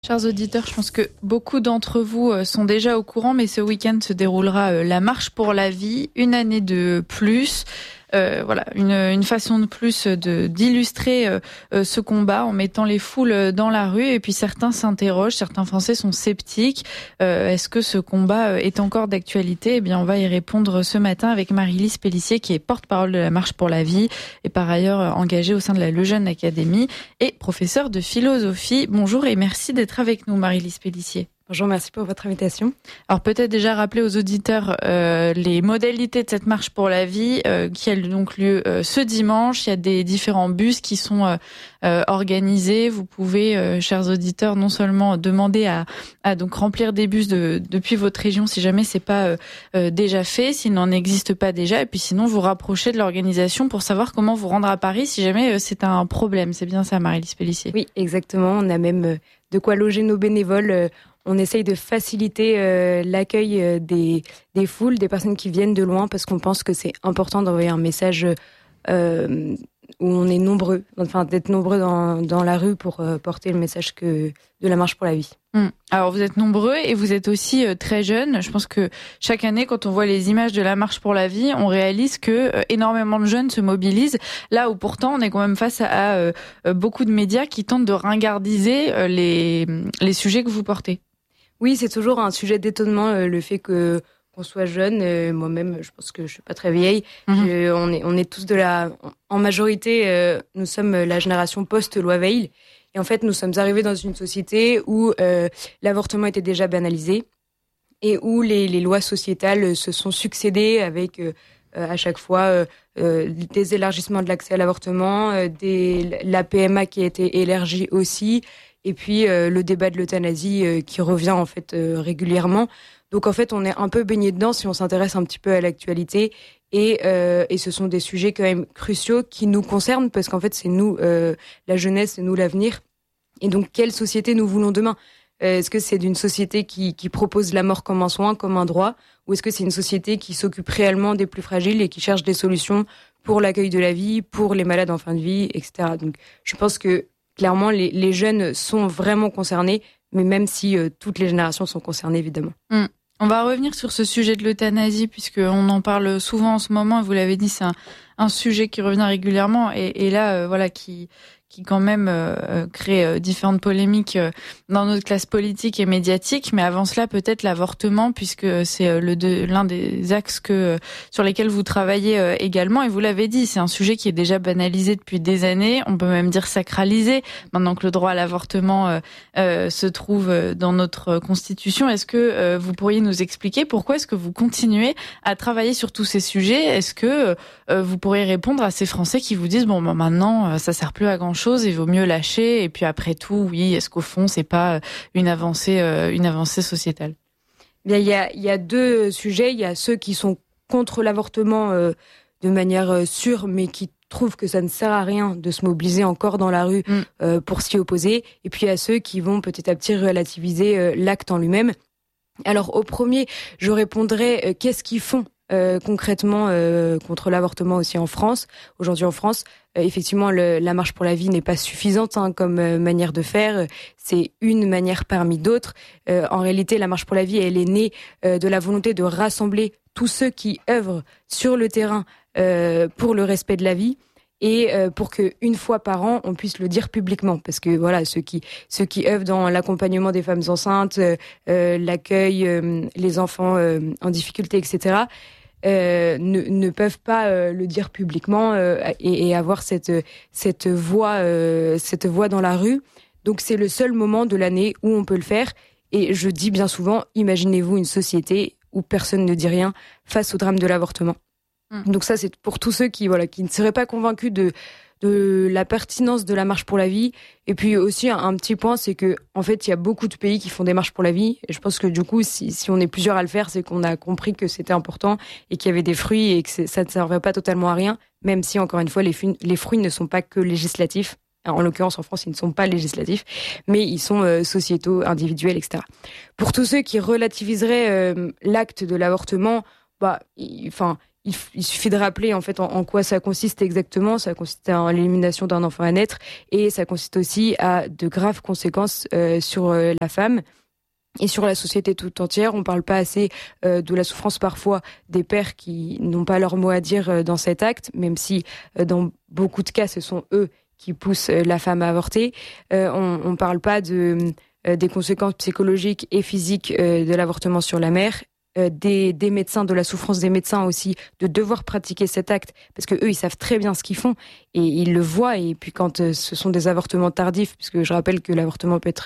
Chers auditeurs, je pense que beaucoup d'entre vous sont déjà au courant, mais ce week-end se déroulera la Marche pour la vie, une année de plus. Voilà, une façon de plus d'illustrer ce combat en mettant les foules dans la rue. Et puis certains s'interrogent, certains Français sont sceptiques. Est-ce que ce combat est encore d'actualité ? Eh bien, on va y répondre ce matin avec Marie-Lise Pellissier, qui est porte-parole de la Marche pour la vie et par ailleurs engagée au sein de la Lejeune Académie et professeure de philosophie. Bonjour et merci d'être avec nous, Marie-Lise Pellissier. Bonjour, merci pour votre invitation. Alors peut-être déjà rappeler aux auditeurs les modalités de cette marche pour la vie qui a donc lieu ce dimanche. Il y a des différents bus qui sont organisés. Vous pouvez, chers auditeurs, non seulement demander à donc remplir des bus depuis votre région si jamais c'est pas déjà fait, s'il n'en existe pas déjà, et puis sinon vous rapprocher de l'organisation pour savoir comment vous rendre à Paris si jamais c'est un problème. C'est bien ça, Marie-Lise Pellissier ? Oui, exactement. On a même de quoi loger nos bénévoles. On essaye de faciliter l'accueil des foules, des personnes qui viennent de loin, parce qu'on pense que c'est important d'envoyer un message où on est nombreux, enfin d'être nombreux dans la rue pour porter le message de la marche pour la vie. Alors vous êtes nombreux et vous êtes aussi très jeunes. Je pense que chaque année, quand on voit les images de la marche pour la vie, on réalise que énormément de jeunes se mobilisent. Là où pourtant on est quand même face à beaucoup de médias qui tentent de ringardiser les sujets que vous portez. Oui, c'est toujours un sujet d'étonnement, le fait qu'on soit jeune. Moi-même, je pense que je suis pas très vieille. On est tous en majorité, nous sommes la génération post-loi Veil. Et en fait, nous sommes arrivés dans une société où l'avortement était déjà banalisé et où les lois sociétales se sont succédées avec à chaque fois des élargissements de l'accès à l'avortement, la PMA qui a été élargie aussi. Et puis le débat de l'euthanasie qui revient en fait régulièrement. Donc en fait, on est un peu baigné dedans si on s'intéresse un petit peu à l'actualité. Et ce sont des sujets quand même cruciaux qui nous concernent parce qu'en fait, c'est nous, la jeunesse, c'est nous l'avenir. Et donc, quelle société nous voulons demain ? Est-ce que c'est d'une société qui propose la mort comme un soin, comme un droit ? Ou est-ce que c'est une société qui s'occupe réellement des plus fragiles et qui cherche des solutions pour l'accueil de la vie, pour les malades en fin de vie, etc. Donc, je pense que clairement, les jeunes sont vraiment concernés, mais même si toutes les générations sont concernées, évidemment. On va revenir sur ce sujet de l'euthanasie, puisqu'on en parle souvent en ce moment, et vous l'avez dit, c'est un sujet qui revient régulièrement, et là, voilà, qui quand même crée différentes polémiques dans notre classe politique et médiatique. Mais avant cela, peut-être l'avortement, puisque c'est l'un des axes sur lesquels vous travaillez également. Et vous l'avez dit, c'est un sujet qui est déjà banalisé depuis des années. On peut même dire sacralisé, maintenant que le droit à l'avortement se trouve dans notre Constitution. Est-ce que vous pourriez nous expliquer pourquoi est-ce que vous continuez à travailler sur tous ces sujets ? Est-ce que vous pourriez répondre à ces Français qui vous disent maintenant ça sert plus à grand-chose, il vaut mieux lâcher, et puis après tout, oui, est-ce qu'au fond c'est pas une avancée sociétale ? Bien, il y a deux sujets. Il y a ceux qui sont contre l'avortement de manière sûre, mais qui trouvent que ça ne sert à rien de se mobiliser encore dans la rue pour s'y opposer. Et puis il y a ceux qui vont petit à petit relativiser l'acte en lui-même. Alors au premier, je répondrai qu'est-ce qu'ils font concrètement contre l'avortement aussi en France. Aujourd'hui en France, effectivement, la marche pour la vie n'est pas suffisante comme manière de faire. C'est une manière parmi d'autres. En réalité, la marche pour la vie, elle est née de la volonté de rassembler tous ceux qui œuvrent sur le terrain pour le respect de la vie. Et pour que une fois par an, on puisse le dire publiquement, parce que voilà, ceux qui œuvrent dans l'accompagnement des femmes enceintes, l'accueil, les enfants en difficulté, etc., ne peuvent pas le dire publiquement et avoir cette voix dans la rue. Donc c'est le seul moment de l'année où on peut le faire. Et je dis bien souvent, imaginez-vous une société où personne ne dit rien face au drame de l'avortement. Donc ça, c'est pour tous ceux qui ne seraient pas convaincus de la pertinence de la marche pour la vie. Et puis aussi, un petit point, c'est que en fait, il y a beaucoup de pays qui font des marches pour la vie. Et je pense que du coup, si on est plusieurs à le faire, c'est qu'on a compris que c'était important et qu'il y avait des fruits et que ça ne servait pas totalement à rien, même si, encore une fois, les fruits ne sont pas que législatifs. En l'occurrence, en France, ils ne sont pas législatifs, mais ils sont sociétaux, individuels, etc. Pour tous ceux qui relativiseraient l'acte de l'avortement, il suffit de rappeler en fait en quoi ça consiste exactement. Ça consiste à l'élimination d'un enfant à naître et ça consiste aussi à de graves conséquences sur la femme et sur la société tout entière. On parle pas assez de la souffrance parfois des pères qui n'ont pas leur mot à dire dans cet acte, même si dans beaucoup de cas ce sont eux qui poussent la femme à avorter. On parle pas des conséquences psychologiques et physiques de l'avortement sur la mère. Des médecins, de la souffrance des médecins aussi, de devoir pratiquer cet acte, parce que eux, ils savent très bien ce qu'ils font et ils le voient. Et puis quand ce sont des avortements tardifs, puisque je rappelle que l'avortement peut être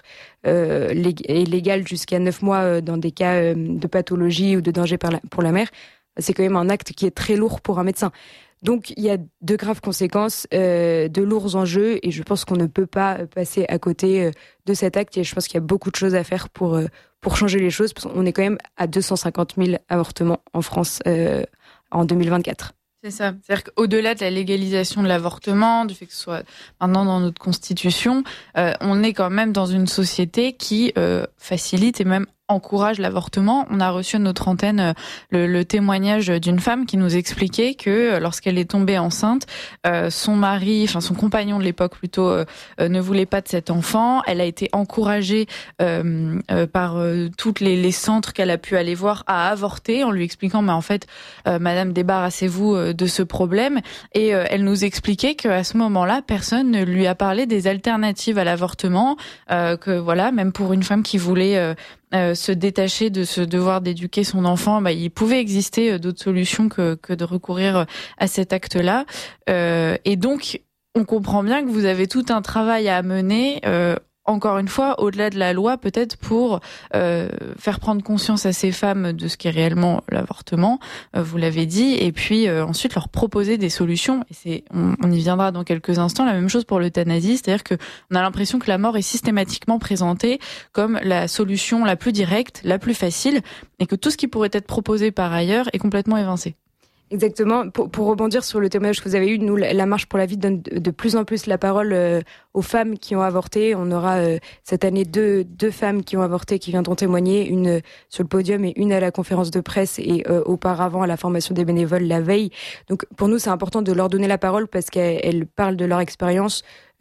illégal jusqu'à 9 mois dans des cas de pathologie ou de danger pour la mère, c'est quand même un acte qui est très lourd pour un médecin. Donc il y a de graves conséquences, de lourds enjeux, et je pense qu'on ne peut pas passer à côté de cet acte. Et je pense qu'il y a beaucoup de choses à faire pour changer les choses, parce qu'on est quand même à 250 000 avortements en France en 2024. C'est ça. C'est-à-dire qu'au-delà de la légalisation de l'avortement, du fait que ce soit maintenant dans notre constitution, on est quand même dans une société qui facilite et même encourage l'avortement. On a reçu à notre antenne le témoignage d'une femme qui nous expliquait que lorsqu'elle est tombée enceinte, son compagnon de l'époque plutôt, ne voulait pas de cet enfant. Elle a été encouragée par toutes les centres qu'elle a pu aller voir à avorter, en lui expliquant mais en fait, madame, débarrassez-vous de ce problème. Et elle nous expliquait qu'à ce moment-là, personne ne lui a parlé des alternatives à l'avortement, que voilà, même pour une femme qui voulait se détacher de ce devoir d'éduquer son enfant, il pouvait exister d'autres solutions que de recourir à cet acte-là. Et donc, on comprend bien que vous avez tout un travail à mener, encore une fois, au-delà de la loi, peut-être pour faire prendre conscience à ces femmes de ce qu'est réellement l'avortement, vous l'avez dit, et puis ensuite leur proposer des solutions. Et on y viendra dans quelques instants. La même chose pour l'euthanasie, c'est-à-dire que on a l'impression que la mort est systématiquement présentée comme la solution la plus directe, la plus facile, et que tout ce qui pourrait être proposé par ailleurs est complètement évincé. Exactement. Pour rebondir sur le témoignage que vous avez eu, nous, la Marche pour la vie donne de plus en plus la parole aux femmes qui ont avorté. On aura cette année deux femmes qui ont avorté qui viendront témoigner, une sur le podium et une à la conférence de presse et auparavant à la formation des bénévoles la veille. Donc pour nous, c'est important de leur donner la parole parce qu'elles parlent de leur expérience,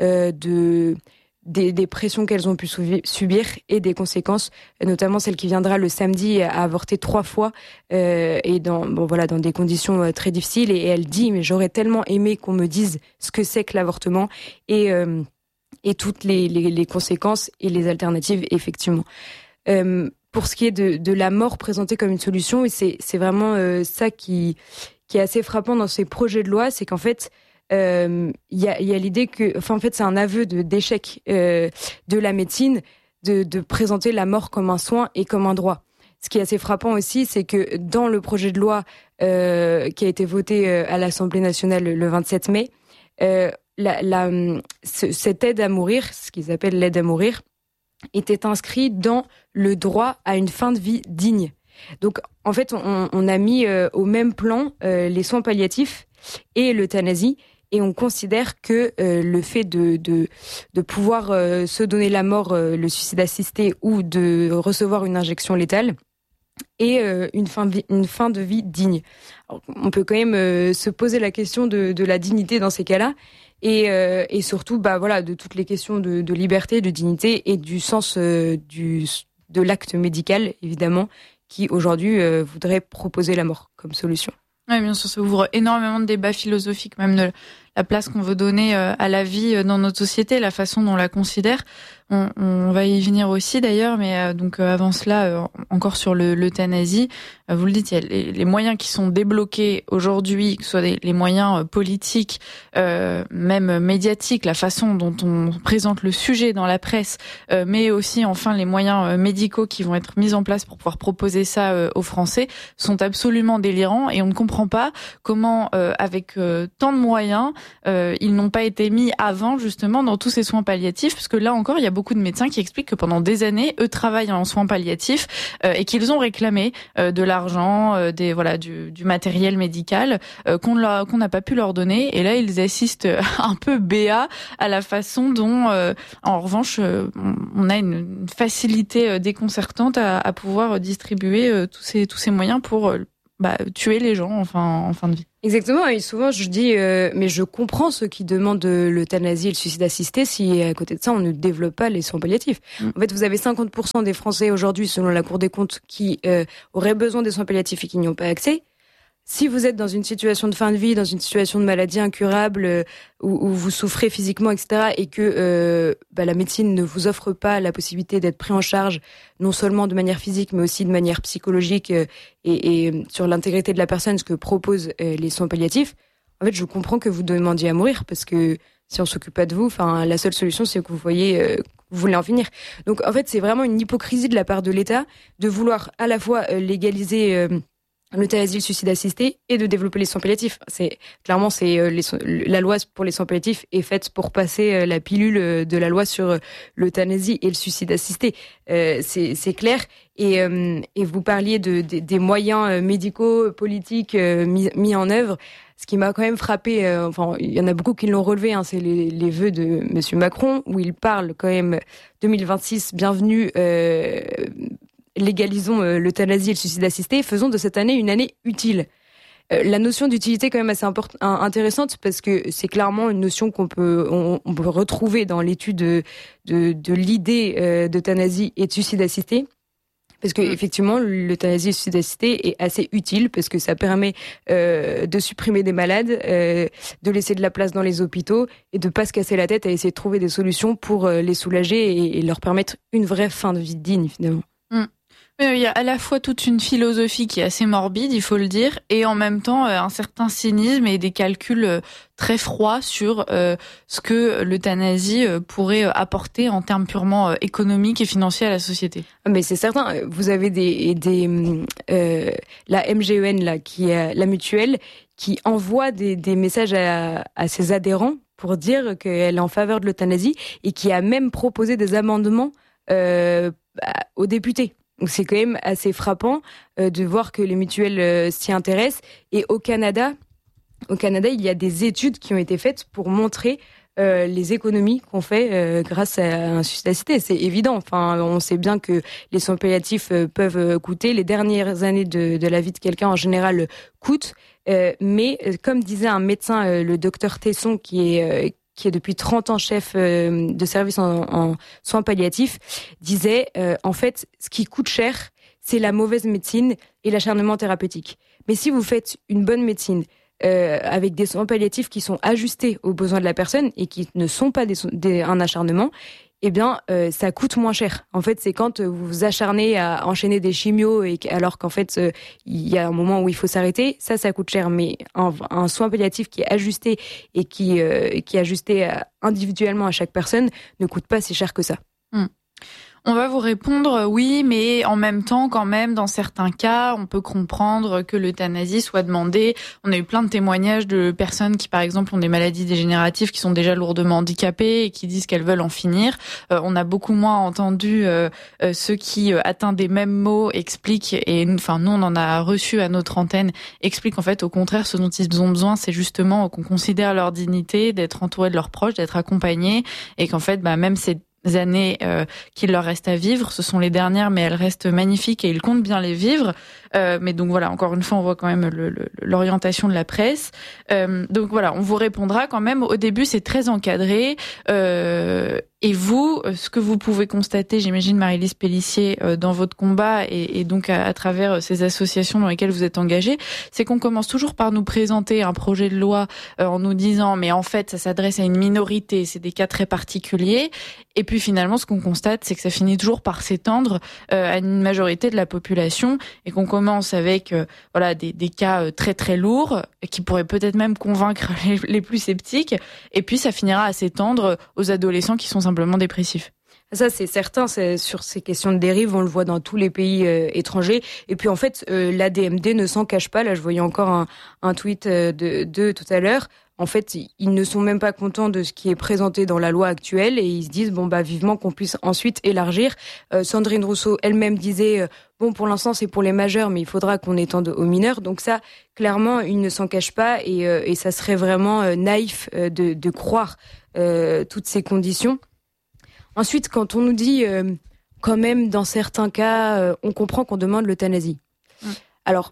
des pressions qu'elles ont pu subir et des conséquences, notamment celle qui viendra le samedi à avorter 3 fois et dans des conditions très difficiles. Et elle dit mais j'aurais tellement aimé qu'on me dise ce que c'est que l'avortement et toutes les conséquences et les alternatives effectivement. Pour ce qui est de la mort présentée comme une solution, et c'est vraiment ça qui est assez frappant dans ces projets de loi, c'est qu'en fait il y a l'idée que, en fait, c'est un aveu d'échec de la médecine de présenter la mort comme un soin et comme un droit. Ce qui est assez frappant aussi, c'est que dans le projet de loi qui a été voté à l'Assemblée nationale le 27 mai, cette aide à mourir, ce qu'ils appellent l'aide à mourir, était inscrit dans le droit à une fin de vie digne. Donc, en fait, on a mis au même plan les soins palliatifs et l'euthanasie. Et on considère que le fait de pouvoir se donner la mort, le suicide assisté ou de recevoir une injection létale est une fin de vie digne. Alors, on peut quand même se poser la question de la dignité dans ces cas-là et surtout de toutes les questions de liberté, de dignité et du sens de l'acte médical évidemment qui aujourd'hui voudrait proposer la mort comme solution. Oui, bien sûr, ça ouvre énormément de débats philosophiques, même de la place qu'on veut donner à la vie dans notre société, la façon dont on la considère. On va y venir aussi d'ailleurs, mais donc avant cela, encore sur l'euthanasie, vous le dites, il y a les moyens qui sont débloqués aujourd'hui, que ce soit les moyens politiques, même médiatiques, la façon dont on présente le sujet dans la presse, mais aussi enfin les moyens médicaux qui vont être mis en place pour pouvoir proposer ça aux Français, sont absolument délirants et on ne comprend pas comment, avec tant de moyens, ils n'ont pas été mis avant justement dans tous ces soins palliatifs, parce que là encore, il y a beaucoup de médecins qui expliquent que pendant des années, eux travaillent en soins palliatifs et qu'ils ont réclamé de l'argent, du matériel médical qu'on n'a pas pu leur donner. Et là, ils assistent un peu béats à la façon dont, en revanche, on a une facilité déconcertante à pouvoir distribuer tous ces moyens pour tuer les gens en fin de vie. Exactement, et souvent je dis, mais je comprends ceux qui demandent l'euthanasie et le suicide assisté si à côté de ça on ne développe pas les soins palliatifs. En fait, vous avez 50% des Français aujourd'hui, selon la Cour des comptes, qui auraient besoin des soins palliatifs et qui n'y ont pas accès. Si vous êtes dans une situation de fin de vie, dans une situation de maladie incurable, où vous souffrez physiquement, etc., et que la médecine ne vous offre pas la possibilité d'être pris en charge, non seulement de manière physique, mais aussi de manière psychologique et sur l'intégrité de la personne, ce que proposent les soins palliatifs, en fait, je comprends que vous demandiez à mourir, parce que si on s'occupe pas de vous, la seule solution, c'est que vous voulez en finir. Donc, en fait, c'est vraiment une hypocrisie de la part de l'État de vouloir à la fois légaliser l'euthanasie, le suicide assisté, et de développer les soins palliatifs. La loi pour les soins palliatifs est faite pour passer la pilule de la loi sur l'euthanasie et le suicide assisté. C'est clair. Et vous parliez des moyens médicaux, politiques mis en œuvre. Ce qui m'a quand même frappé, il y en a beaucoup qui l'ont relevé, c'est les vœux de Monsieur Macron, où il parle quand même 2026, bienvenue. Légalisons l'euthanasie et le suicide assisté, faisons de cette année une année utile. La notion d'utilité est quand même assez intéressante, parce que c'est clairement une notion qu'on peut retrouver dans l'étude de l'idée d'euthanasie et de suicide assisté. Parce que effectivement, l'euthanasie et le suicide assisté est assez utile, parce que ça permet de supprimer des malades, de laisser de la place dans les hôpitaux et de pas se casser la tête à essayer de trouver des solutions pour les soulager et leur permettre une vraie fin de vie digne, finalement. Il y a à la fois toute une philosophie qui est assez morbide, il faut le dire, et en même temps un certain cynisme et des calculs très froids sur ce que l'euthanasie pourrait apporter en termes purement économiques et financiers à la société. Mais c'est certain, vous avez la MGEN là, qui est la mutuelle, qui envoie des messages à ses adhérents pour dire qu'elle est en faveur de l'euthanasie, et qui a même proposé des amendements aux députés. Donc c'est quand même assez frappant de voir que les mutuelles s'y intéressent. Et au Canada, il y a des études qui ont été faites pour montrer les économies qu'on fait grâce à un suicide assisté. C'est évident. On sait bien que les soins palliatifs peuvent coûter. Les dernières années de la vie de quelqu'un en général coûtent. Mais comme disait un médecin, le docteur Tesson, qui est depuis 30 ans chef de service en soins palliatifs, disait en fait, ce qui coûte cher, c'est la mauvaise médecine et l'acharnement thérapeutique. Mais si vous faites une bonne médecine avec des soins palliatifs qui sont ajustés aux besoins de la personne et qui ne sont pas un acharnement, eh bien, ça coûte moins cher. En fait, c'est quand vous vous acharnez à enchaîner des chimios alors qu'en fait, il y a un moment où il faut s'arrêter, ça coûte cher. Mais un soin palliatif qui est ajusté et qui est ajusté individuellement à chaque personne ne coûte pas si cher que ça. On va vous répondre oui, mais en même temps, quand même, dans certains cas, on peut comprendre que l'euthanasie soit demandée. On a eu plein de témoignages de personnes qui, par exemple, ont des maladies dégénératives, qui sont déjà lourdement handicapées et qui disent qu'elles veulent en finir. On a beaucoup moins entendu ceux qui, atteints des mêmes maux, expliquent, et nous, on en a reçu à notre antenne, expliquent en fait, au contraire, ce dont ils ont besoin, c'est justement qu'on considère leur dignité, d'être entouré de leurs proches, d'être accompagnés, et qu'en fait, même ces années qu'il leur reste à vivre, ce sont les dernières, mais elles restent magnifiques et ils comptent bien les vivre. Mais donc voilà, encore une fois, on voit quand même l'orientation de la presse. Donc voilà, on vous répondra quand même. Au début, c'est très encadré. Et vous, ce que vous pouvez constater, j'imagine, Marie-Lise Pellissier, dans votre combat et donc à travers ces associations dans lesquelles vous êtes engagée, c'est qu'on commence toujours par nous présenter un projet de loi en nous disant mais en fait, ça s'adresse à une minorité, c'est des cas très particuliers. Et puis finalement, ce qu'on constate, c'est que ça finit toujours par s'étendre à une majorité de la population et qu'on commence avec des cas très très lourds qui pourraient peut-être même convaincre les plus sceptiques. Et puis ça finira à s'étendre aux adolescents qui sont simplement dépressifs. Ça, c'est certain, sur ces questions de dérive, on le voit dans tous les pays étrangers. Et puis en fait, l'ADMD ne s'en cache pas. Là, je voyais encore un tweet de tout à l'heure. En fait, ils ne sont même pas contents de ce qui est présenté dans la loi actuelle et ils se disent vivement qu'on puisse ensuite élargir. Sandrine Rousseau elle-même disait pour l'instant c'est pour les majeurs, mais il faudra qu'on étende aux mineurs. Donc ça, clairement, ils ne s'en cachent pas et ça serait vraiment naïf de croire toutes ces conditions. Ensuite, quand on nous dit quand même dans certains cas, on comprend qu'on demande l'euthanasie. Alors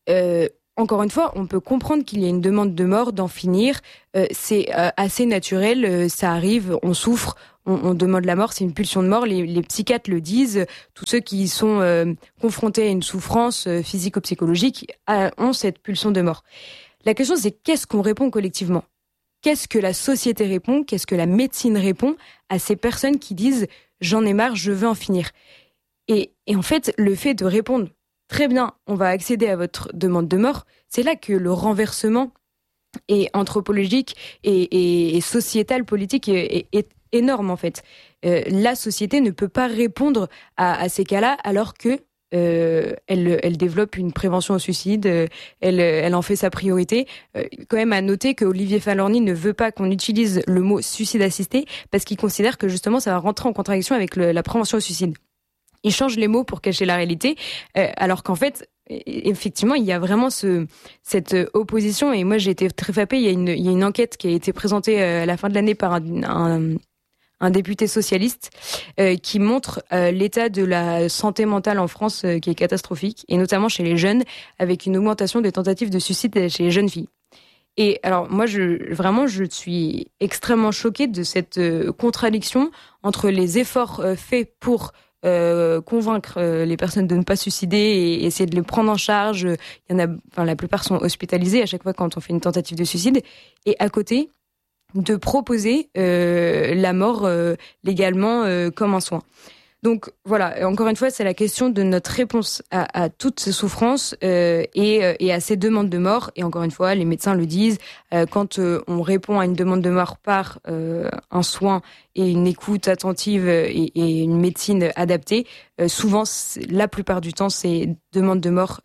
encore une fois, on peut comprendre qu'il y a une demande de mort, d'en finir. C'est assez naturel, ça arrive, on souffre, on demande la mort, c'est une pulsion de mort. Les psychiatres le disent. Tous ceux qui sont confrontés à une souffrance physico-psychologique ont cette pulsion de mort. La question, c'est qu'est-ce qu'on répond collectivement ? Qu'est-ce que la société répond ? Qu'est-ce que la médecine répond à ces personnes qui disent « j'en ai marre, je veux en finir ». Et en fait, le fait de répondre « très bien, on va accéder à votre demande de mort », c'est là que le renversement est anthropologique et sociétal, politique est énorme en fait. La société ne peut pas répondre à ces cas-là alors que elle développe une prévention au suicide, elle en fait sa priorité. Quand même à noter que Olivier Falorni ne veut pas qu'on utilise le mot suicide assisté parce qu'il considère que justement ça va rentrer en contradiction avec la prévention au suicide. Il change les mots pour cacher la réalité, alors qu'en fait, effectivement, il y a vraiment cette opposition. Et moi, j'ai été très frappée. Il y a une enquête qui a été présentée à la fin de l'année par un député socialiste qui montre l'état de la santé mentale en France qui est catastrophique, et notamment chez les jeunes, avec une augmentation des tentatives de suicide chez les jeunes filles. Et alors moi, je suis extrêmement choquée de cette contradiction entre les efforts faits pour convaincre les personnes de ne pas se suicider et essayer de les prendre en charge. Il y en a, enfin, la plupart sont hospitalisés à chaque fois quand on fait une tentative de suicide. Et à côté, de proposer la mort légalement comme un soin. Donc voilà, encore une fois, c'est la question de notre réponse à toutes ces souffrances et à ces demandes de mort. Et encore une fois, les médecins le disent, quand on répond à une demande de mort par un soin et une écoute attentive et une médecine adaptée, souvent, la plupart du temps, ces demandes de mort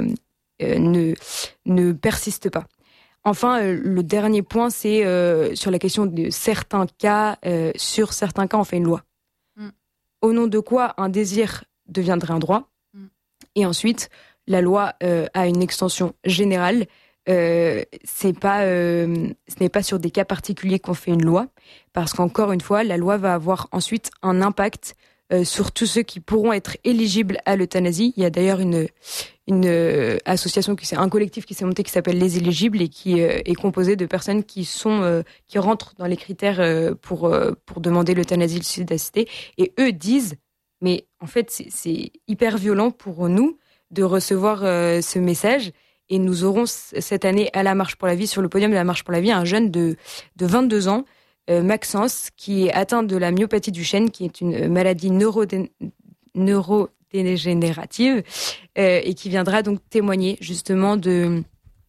ne persistent pas. Enfin, le dernier point, c'est sur la question de certains cas. Sur certains cas, on fait une loi. Au nom de quoi un désir deviendrait un droit. Et ensuite, la loi a une extension générale. Ce n'est pas sur des cas particuliers qu'on fait une loi, parce qu'encore une fois, la loi va avoir ensuite un impact sur tous ceux qui pourront être éligibles à l'euthanasie. Il y a d'ailleurs une association un collectif qui s'est monté qui s'appelle Les Éligibles et qui est composé de personnes qui rentrent dans les critères pour demander l'euthanasie, le suicide assisté. Et eux disent, mais en fait c'est hyper violent pour nous de recevoir ce message. Et nous aurons cette année à la Marche pour la Vie, sur le podium de la Marche pour la Vie, un jeune de 22 ans, Maxence, qui est atteint de la myopathie du chêne, qui est une maladie neurodégénérative, et qui viendra donc témoigner justement de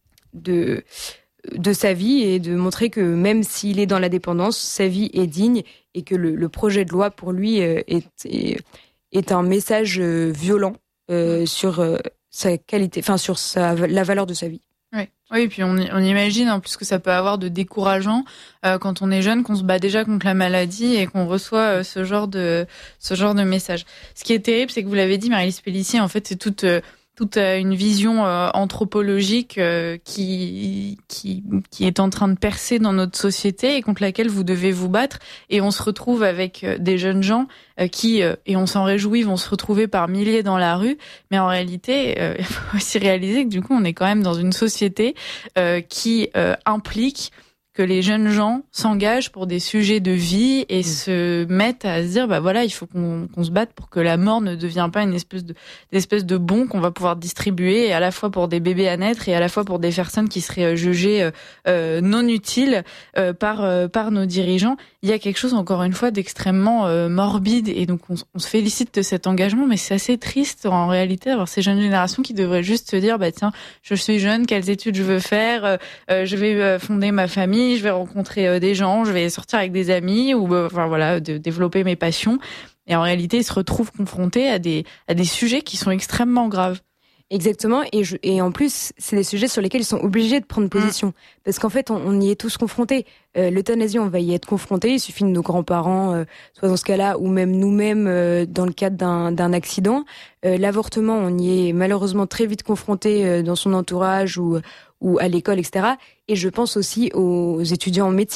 sa vie et de montrer que même s'il est dans la dépendance, sa vie est digne et que le projet de loi pour lui est un message violent sur sa qualité, enfin sur la valeur de sa vie. Oui, et puis on imagine en plus que ça peut avoir de décourageant quand on est jeune, qu'on se bat déjà contre la maladie et qu'on reçoit ce genre de message. Ce qui est terrible, c'est que vous l'avez dit, Marylis Pélissier, en fait, c'est toute une vision anthropologique qui est en train de percer dans notre société et contre laquelle vous devez vous battre. Et on se retrouve avec des jeunes gens qui, et on s'en réjouit, vont se retrouver par milliers dans la rue. Mais en réalité, il faut aussi réaliser que du coup, on est quand même dans une société qui implique que les jeunes gens s'engagent pour des sujets de vie et se mettent à se dire, bah voilà, il faut qu'on se batte pour que la mort ne devienne pas une espèce de bon qu'on va pouvoir distribuer, à la fois pour des bébés à naître et à la fois pour des personnes qui seraient jugées non utiles par nos dirigeants. Il y a quelque chose, encore une fois, d'extrêmement morbide, et donc on se félicite de cet engagement, mais c'est assez triste en réalité d'avoir ces jeunes générations qui devraient juste se dire, bah tiens, je suis jeune, quelles études je veux faire, je vais fonder ma famille, je vais rencontrer des gens, je vais sortir avec des amis, ou enfin voilà, de développer mes passions. Et en réalité, ils se retrouvent confrontés à des sujets qui sont extrêmement graves. Exactement, et en plus, c'est des sujets sur lesquels ils sont obligés de prendre position, parce qu'en fait, on y est tous confrontés. L'euthanasie, on va y être confrontés. Il suffit de nos grands-parents, soit dans ce cas-là, ou même nous-mêmes dans le cadre d'un accident. L'avortement, on y est malheureusement très vite confronté dans son entourage ou à l'école, etc. Et je pense aussi aux étudiants en médecine.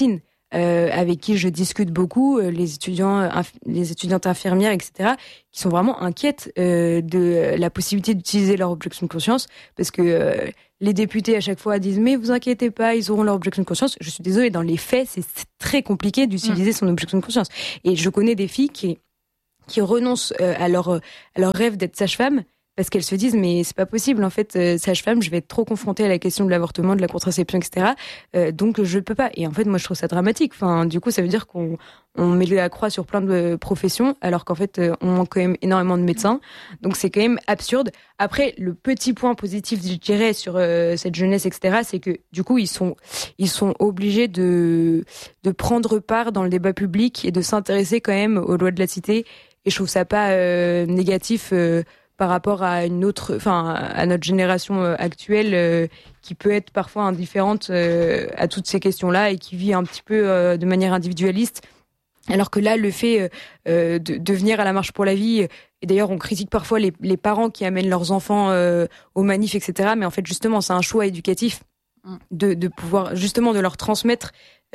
avec qui je discute beaucoup, les étudiantes infirmières, etc., qui sont vraiment inquiètes de la possibilité d'utiliser leur objection de conscience, parce que les députés à chaque fois disent mais vous inquiétez pas, ils auront leur objection de conscience. Je suis désolée, dans les faits, c'est très compliqué d'utiliser son objection de conscience. Et je connais des filles qui renoncent à leur rêve d'être sage-femme, parce qu'elles se disent mais c'est pas possible en fait, sage-femme, je vais être trop confrontée à la question de l'avortement, de la contraception, etc. Donc je peux pas. Et en fait moi je trouve ça dramatique. Enfin du coup ça veut dire qu'on met la croix sur plein de professions alors qu'en fait on manque quand même énormément de médecins. Donc c'est quand même absurde. Après le petit point positif je dirais sur cette jeunesse, etc. c'est que du coup ils sont obligés de prendre part dans le débat public et de s'intéresser quand même aux lois de la cité. Et je trouve ça pas négatif. Par rapport à à notre génération actuelle qui peut être parfois indifférente à toutes ces questions-là et qui vit un petit peu de manière individualiste. Alors que là, le fait de venir à la marche pour la vie, et d'ailleurs on critique parfois les parents qui amènent leurs enfants aux manifs, etc. Mais en fait justement c'est un choix éducatif de pouvoir justement de leur transmettre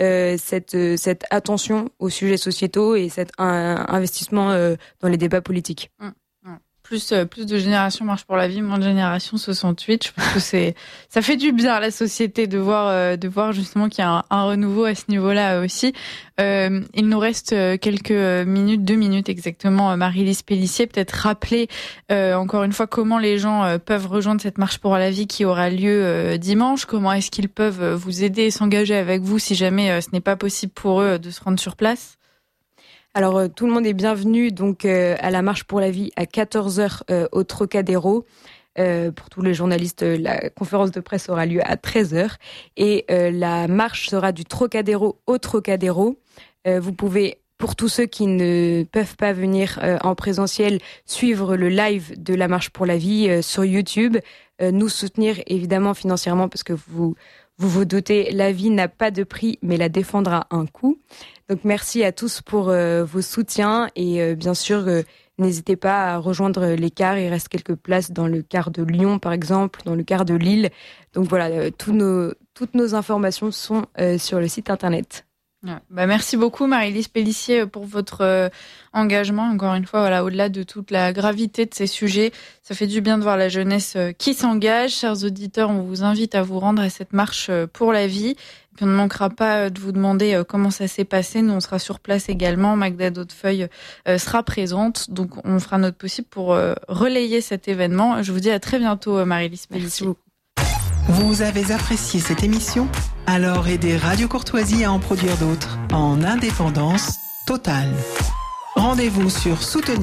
cette attention aux sujets sociétaux et cet investissement dans les débats politiques. Plus de génération Marche pour la vie, moins de génération 68. Je pense que ça fait du bien à la société de voir justement qu'il y a un renouveau à ce niveau-là aussi. Il nous reste quelques minutes, 2 minutes exactement. Marie-Lise Pélissier, peut-être rappeler encore une fois comment les gens peuvent rejoindre cette Marche pour la vie qui aura lieu dimanche. Comment est-ce qu'ils peuvent vous aider et s'engager avec vous si jamais ce n'est pas possible pour eux de se rendre sur place? Alors tout le monde est bienvenu donc à la Marche pour la vie à 14h au Trocadéro. Pour tous les journalistes, la conférence de presse aura lieu à 13h et la marche sera du Trocadéro au Trocadéro. Vous pouvez, pour tous ceux qui ne peuvent pas venir en présentiel, suivre le live de la Marche pour la vie sur YouTube, nous soutenir évidemment financièrement parce que vous doutez, la vie n'a pas de prix mais la défendre a un coût. Donc merci à tous pour vos soutiens et bien sûr n'hésitez pas à rejoindre les cars. Il reste quelques places dans le car de Lyon par exemple, dans le car de Lille. Donc voilà, toutes nos informations sont sur le site internet. Merci beaucoup Marie-Lise Pélissier pour votre engagement. Encore une fois, voilà, au-delà de toute la gravité de ces sujets, ça fait du bien de voir la jeunesse qui s'engage. Chers auditeurs, on vous invite à vous rendre à cette marche pour la vie. Et puis on ne manquera pas de vous demander comment ça s'est passé. Nous, on sera sur place également. Magda Daudefeuille sera présente. Donc, on fera notre possible pour relayer cet événement. Je vous dis à très bientôt, Marie-Lise Pélissier. Merci beaucoup. Vous avez apprécié cette émission? Alors aidez Radio Courtoisie à en produire d'autres en indépendance totale. Rendez-vous sur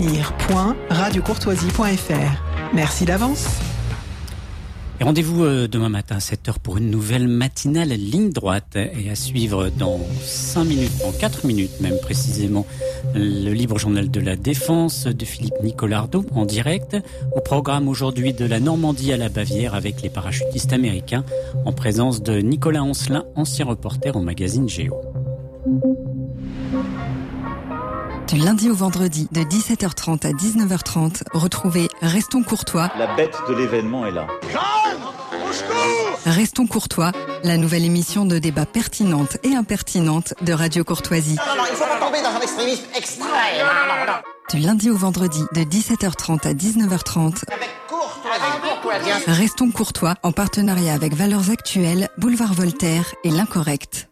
soutenir.radiocourtoisie.fr. Merci d'avance. Et rendez-vous demain matin à 7h pour une nouvelle matinale ligne droite. Et à suivre dans 5 minutes, dans 4 minutes même précisément, le libre journal de la Défense de Philippe Nicolardo en direct. Au programme aujourd'hui de la Normandie à la Bavière avec les parachutistes américains en présence de Nicolas Oncelin, ancien reporter au magazine Géo. Du lundi au vendredi, de 17h30 à 19h30, retrouvez Restons Courtois. La bête de l'événement est là. Restons Courtois, la nouvelle émission de débat pertinente et impertinente de Radio Courtoisie. Non, il faut pas tomber dans un extrémisme extrême. Non. Du lundi au vendredi, de 17h30 à 19h30. Avec courtoisie. Restons Courtois, en partenariat avec Valeurs Actuelles, Boulevard Voltaire et L'Incorrect.